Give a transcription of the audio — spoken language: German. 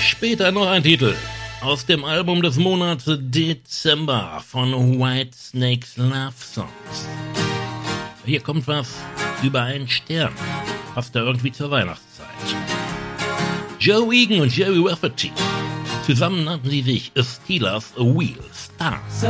Später noch ein Titel aus dem Album des Monats Dezember von Whitesnake's Love Songs. Hier kommt was über einen Stern, passt da irgendwie zur Weihnachtszeit. Joe Egan und Jerry Rafferty, zusammen nannten sie sich Steelers Wheel Stars.